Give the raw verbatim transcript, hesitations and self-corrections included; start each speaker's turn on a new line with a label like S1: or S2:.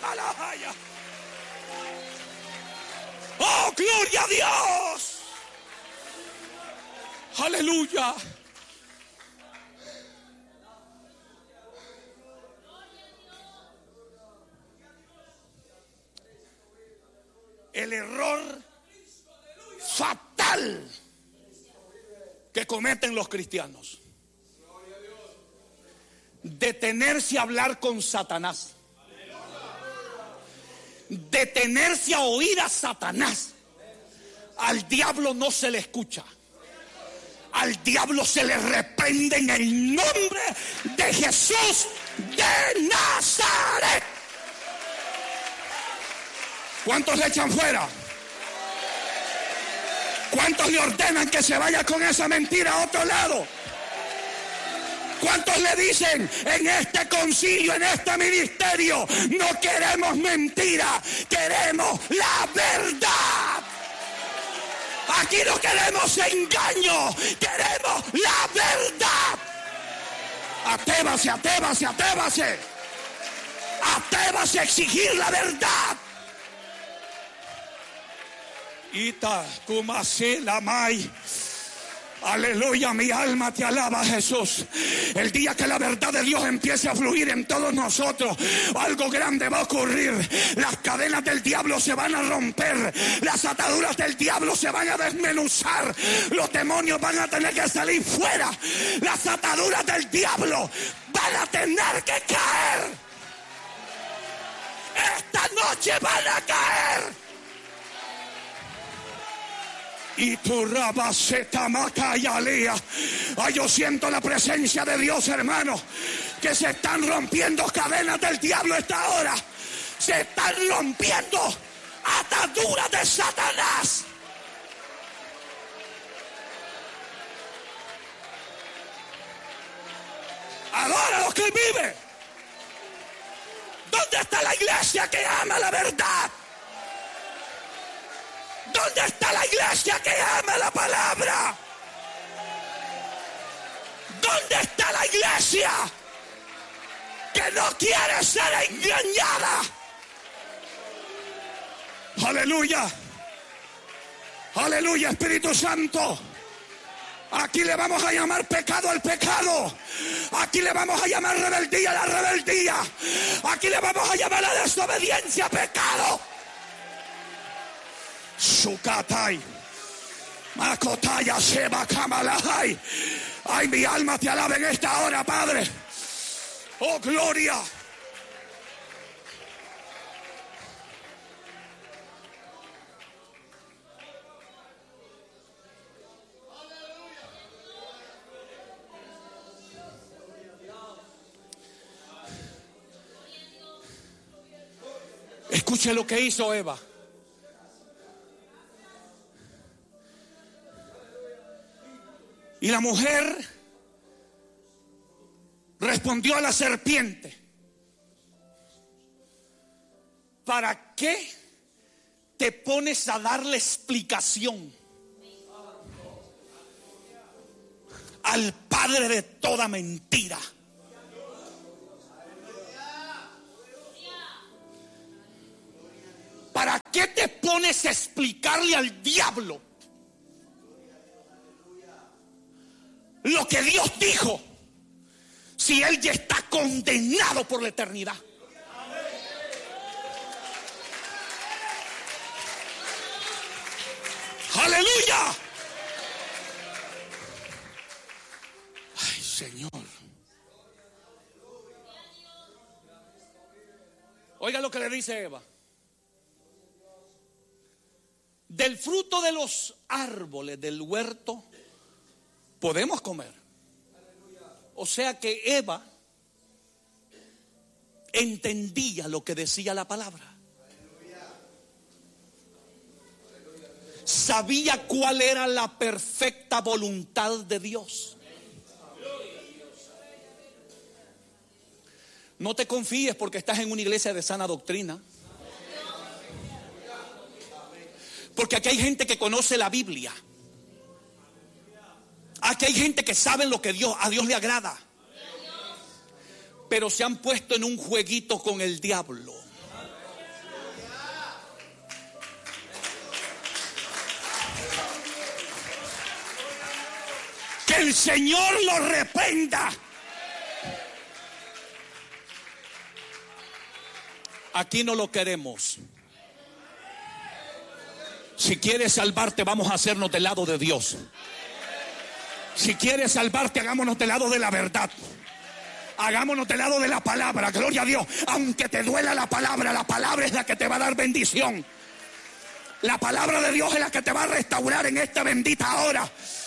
S1: ¡Oh, gloria a Dios! ¡Aleluya! El error fatal que cometen los cristianos: detenerse a hablar con Satanás, detenerse a oír a Satanás. Al diablo no se le escucha, al diablo se le reprende en el nombre de Jesús de Nazaret. ¿Cuántos le echan fuera? ¿Cuántos le ordenan que se vaya con esa mentira a otro lado? ¿Cuántos le dicen en este concilio, en este ministerio: no queremos mentira, queremos la verdad? Aquí no queremos engaño, queremos la verdad. Atrévase, atrévase, atrévase. Atrévase a exigir la verdad. Ita, kumase la mai. Aleluya, mi alma te alaba, Jesús. El día que la verdad de Dios empiece a fluir en todos nosotros, algo grande va a ocurrir. Las cadenas del diablo se van a romper, las ataduras del diablo se van a desmenuzar, los demonios van a tener que salir fuera, las ataduras del diablo van a tener que caer. Esta noche van a caer. Y tu rabaceta maca y alea. Ay, yo siento la presencia de Dios, hermano, que se están rompiendo cadenas del diablo esta hora. Se están rompiendo ataduras de Satanás. Adora a los que vive. ¿Dónde está la iglesia que ama la verdad? ¿Dónde está la iglesia que ama la palabra? ¿Dónde está la iglesia que no quiere ser engañada? Aleluya. Aleluya, Espíritu Santo. Aquí le vamos a llamar pecado al pecado. Aquí le vamos a llamar rebeldía a la rebeldía. Aquí le vamos a llamar la desobediencia a pecado. Sukatai, Makotaya Sheba Kamalahai. Ay, mi alma te alaba en esta hora, Padre. Oh, gloria. Escuche lo que hizo Eva. Y la mujer respondió a la serpiente: ¿para qué te pones a darle explicación al padre de toda mentira? ¿Para qué te pones a explicarle al diablo lo que Dios dijo, si él ya está condenado por la eternidad? ¡Aleluya! Ay, Señor. Oiga lo que le dice Eva: del fruto de los árboles del huerto podemos comer. O sea que Eva entendía lo que decía la palabra. Sabía cuál era la perfecta voluntad de Dios. No te confíes porque estás en una iglesia de sana doctrina. Porque aquí hay gente que conoce la Biblia. Aquí hay gente que sabe lo que Dios, a Dios le agrada. Pero se han puesto en un jueguito con el diablo. Que el Señor lo reprenda. Aquí no lo queremos. Si quieres salvarte, vamos a hacernos del lado de Dios. Si quieres salvarte, hagámonos del lado de la verdad. Hagámonos del lado de la palabra. Gloria a Dios. Aunque te duela la palabra, la palabra es la que te va a dar bendición. La palabra de Dios es la que te va a restaurar en esta bendita hora.